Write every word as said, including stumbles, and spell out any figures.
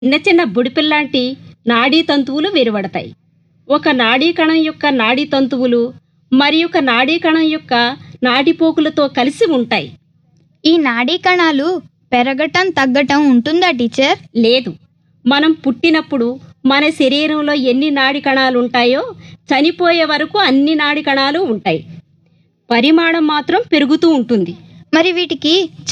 చిన్న చిన్న బుడిపిల్లాంటి నాడీ తంతువులు వేరుపడతాయి. ఒక నాడీ కణం యొక్క నాడీ తంతువులు మరి ఒక నాడీ కణం యొక్క నాడిపోకులతో కలిసి ఉంటాయి. ఈ నాడీ కణాలు పెరగటం తగ్గటం ఉంటుందా టీచర్? లేదు, మనం పుట్టినప్పుడు మన శరీరంలో ఎన్ని నాడి కణాలు ఉంటాయో చనిపోయే వరకు అన్ని నాడి కణాలు ఉంటాయి. పరిమాణం మాత్రం పెరుగుతూ ఉంటుంది. మరి వీటికి